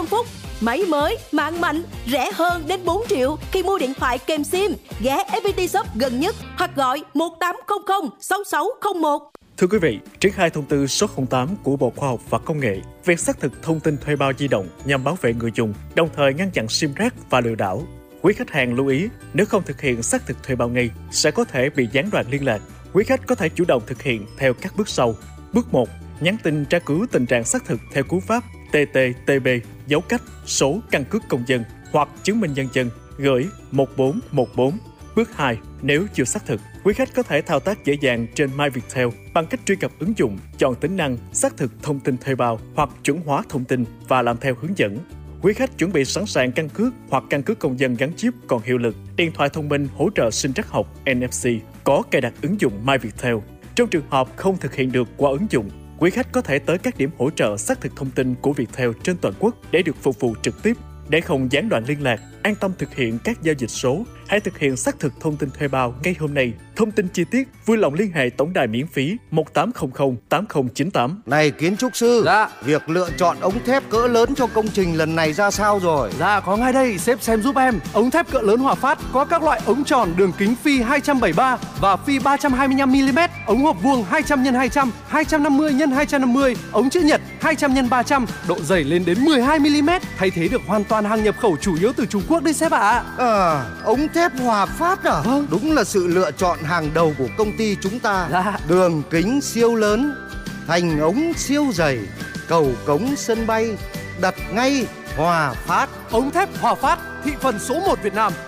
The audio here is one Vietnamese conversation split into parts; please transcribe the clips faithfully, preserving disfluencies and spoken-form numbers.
trăm phút. Máy mới, mạng mạnh, rẻ hơn đến bốn triệu khi mua điện thoại kèm SIM. Ghé ép pê tê Shop gần nhất hoặc gọi một tám không không sáu sáu không một. Thưa quý vị, triển khai thông tư số không tám của Bộ Khoa học và Công nghệ về xác thực thông tin thuê bao di động nhằm bảo vệ người dùng, đồng thời ngăn chặn sim rác và lừa đảo. Quý khách hàng lưu ý, nếu không thực hiện xác thực thuê bao ngay, sẽ có thể bị gián đoạn liên lạc. Quý khách có thể chủ động thực hiện theo các bước sau. Bước một. Nhắn tin tra cứu tình trạng xác thực theo cú pháp tê tê tê bê dấu cách số căn cước công dân hoặc chứng minh nhân dân gửi một bốn một bốn. Bước hai. Nếu chưa xác thực, quý khách có thể thao tác dễ dàng trên MyViettel bằng cách truy cập ứng dụng, chọn tính năng xác thực thông tin thuê bao hoặc chuẩn hóa thông tin và làm theo hướng dẫn. Quý khách chuẩn bị sẵn sàng căn cước hoặc căn cước công dân gắn chip còn hiệu lực, điện thoại thông minh hỗ trợ sinh trắc học en ép xê, có cài đặt ứng dụng MyViettel. Trong trường hợp không thực hiện được qua ứng dụng, quý khách có thể tới các điểm hỗ trợ xác thực thông tin của Viettel trên toàn quốc để được phục vụ trực tiếp. Để không gián đoạn liên lạc, an tâm thực hiện các giao dịch số, hãy thực hiện xác thực thông tin thuê bao ngay hôm nay. Thông tin chi tiết vui lòng liên hệ tổng đài miễn phí một tám không không tám không chín tám. Này kiến trúc sư, dạ. Việc lựa chọn ống thép cỡ lớn cho công trình lần này ra sao rồi? Dạ có ngay đây, sếp xem giúp em. Ống thép cỡ lớn Hòa Phát có các loại ống tròn đường kính phi hai trăm bảy mươi ba và phi ba trăm hai mươi lăm mi-li-mét, ống hộp vuông hai trăm nhân hai trăm, hai trăm năm mươi nhân hai trăm năm mươi, ống chữ nhật hai trăm nhân ba trăm, độ dày lên đến mười hai mi-li-mét, thay thế được hoàn toàn hàng nhập khẩu chủ yếu từ Trung Quốc đấy sếp ạ. À. à, ống thép Hòa Phát à? Vâng. Đúng là sự lựa chọn hàng đầu của công ty chúng ta. Dạ. Đường kính siêu lớn, thành ống siêu dày, cầu cống sân bay, đặt ngay Hòa Phát. Ống thép Hòa Phát, thị phần số một Việt Nam.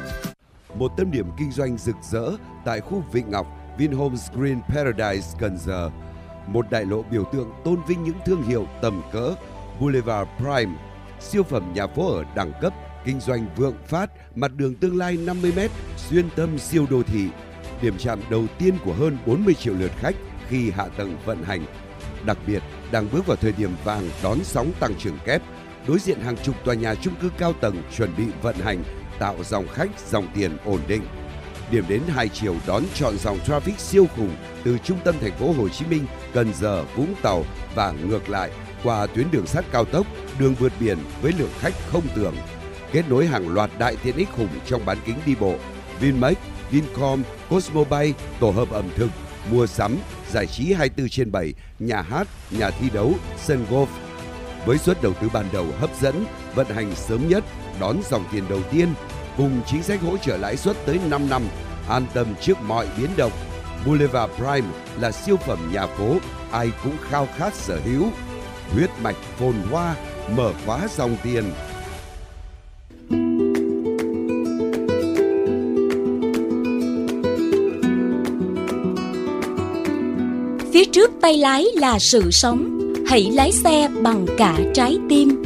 Một tâm điểm kinh doanh rực rỡ tại khu Vịnh Ngọc, Vinhomes Green Paradise Cần Giờ. Một đại lộ biểu tượng tôn vinh những thương hiệu tầm cỡ. Boulevard Prime, siêu phẩm nhà phố ở đẳng cấp, kinh doanh vượng phát, mặt đường tương lai năm mươi mét, xuyên tâm siêu đô thị. Điểm chạm đầu tiên của hơn bốn mươi triệu lượt khách khi hạ tầng vận hành. Đặc biệt, đang bước vào thời điểm vàng đón sóng tăng trưởng kép, đối diện hàng chục tòa nhà chung cư cao tầng chuẩn bị vận hành, tạo dòng khách, dòng tiền ổn định. Điểm đến hai chiều đón trọn dòng traffic siêu khủng từ trung tâm thành phố Hồ Chí Minh, Cần Giờ, Vũng Tàu và ngược lại qua tuyến đường sắt cao tốc, đường vượt biển với lượng khách không tưởng. Kết nối hàng loạt đại tiện ích khủng trong bán kính đi bộ, Vinmec, Vincom, Cosmobay, tổ hợp ẩm thực, mua sắm, giải trí hai mươi bốn trên bảy, nhà hát, nhà thi đấu, sân golf. Với suất đầu tư ban đầu hấp dẫn, vận hành sớm nhất, đón dòng tiền đầu tiên, cùng chính sách hỗ trợ lãi suất tới năm năm, an tâm trước mọi biến động. Boulevard Prime là siêu phẩm nhà phố, ai cũng khao khát sở hữu. Huyết mạch phồn hoa, mở khóa dòng tiền. Phía trước tay lái là sự sống, hãy lái xe bằng cả trái tim.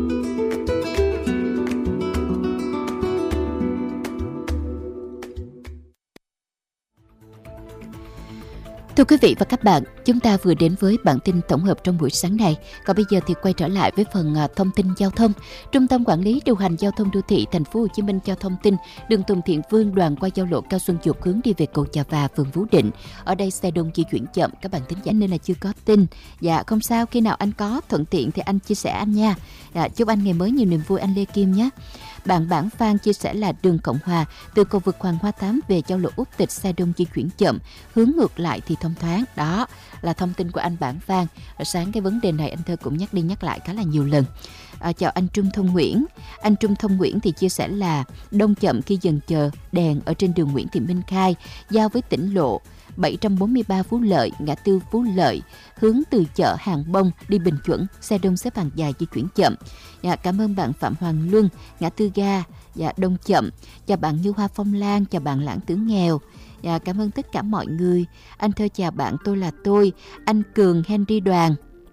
Thưa quý vị và các bạn, chúng ta vừa đến với bản tin tổng hợp trong buổi sáng này. Còn bây giờ thì quay trở lại với phần thông tin giao thông. Trung tâm Quản lý điều hành giao thông đô thị Thành phố Hồ Chí Minh cho thông tin, đường Tùng Thiện Vương đoạn qua giao lộ Cao Xuân Dục hướng đi về cầu Chà Và, phường Phú Định. Ở đây xe đông di chuyển chậm, các bạn tính giảm nên là chưa có tin. Dạ không sao, khi nào anh có thuận tiện thì anh chia sẻ anh nha. Dạ, chúc anh ngày mới nhiều niềm vui anh Lê Kim nhé. Bạn Bản Phan chia sẻ là đường Cộng Hòa từ cầu vượt Hoàng Hoa Thám về giao lộ Út Tịch xe đông di chuyển chậm, hướng ngược lại thì thông thoáng. Đó là thông tin của anh Bản Phan. Ở sáng cái vấn đề này anh Thơ cũng nhắc đi nhắc lại khá là nhiều lần. À, chào anh Trung Thông Nguyễn. Anh Trung Thông Nguyễn thì chia sẻ là đông chậm khi dừng chờ đèn ở trên đường Nguyễn Thị Minh Khai giao với tỉnh lộ bảy trăm bốn mươi ba Phú Lợi, ngã tư Phú Lợi, hướng từ chợ Hàng Bông đi Bình Chuẩn, xe đông xếp hàng dài di chuyển chậm. Dạ, cảm ơn bạn Phạm Hoàng Luân, ngã tư ga, dạ, đông chậm. Chào bạn Như Hoa Phong Lan, chào bạn Lãng Tử Nghèo. Dạ, cảm ơn tất cả mọi người. Anh Thơ chào bạn Tôi Là Tôi, anh Cường Henry Đoàn.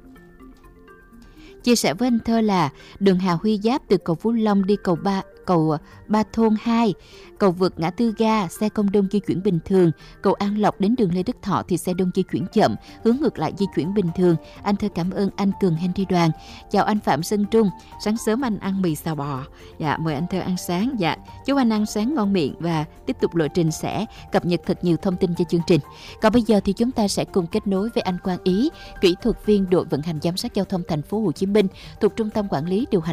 Chia sẻ với anh Thơ là đường Hà Huy Giáp từ cầu Phú Long đi cầu Ba cầu Ba Thôn hai, cầu vượt ngã tư ga, xe công đông di chuyển bình thường, cầu An Lộc đến đường Lê Đức Thọ thì xe đông di chuyển chậm, hướng ngược lại di chuyển bình thường. Anh Thơ cảm ơn anh Cường Henry Đoàn. Chào anh Phạm Sơn Trung, sáng sớm anh ăn mì xào bò. Dạ, mời anh Thơ ăn sáng. Dạ, chúc anh ăn sáng ngon miệng và tiếp tục lộ trình sẽ cập nhật thật nhiều thông tin cho chương trình. Còn bây giờ thì chúng ta sẽ cùng kết nối với anh Quang Ý, kỹ thuật viên đội vận hành giám sát giao thông Thành phố Hồ Chí Minh thuộc Trung tâm Quản lý điều hành